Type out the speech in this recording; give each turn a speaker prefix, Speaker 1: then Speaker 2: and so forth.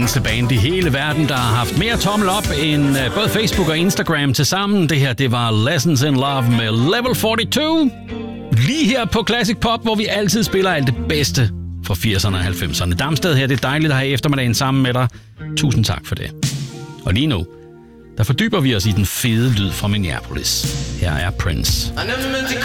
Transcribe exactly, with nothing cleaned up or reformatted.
Speaker 1: eneste band i hele verden, der har haft mere tommel op end både Facebook og Instagram til sammen. Det her, det var Lessons in Love med Level fireogfyrre. Lige her på Classic Pop, hvor vi altid spiller alt det bedste fra firserne og halvfemserne. Damsted her, det er dejligt at have eftermiddagen sammen med dig. Tusind tak for det. Og lige nu, der fordyber vi os i den fede lyd fra Minneapolis. Her er Prince.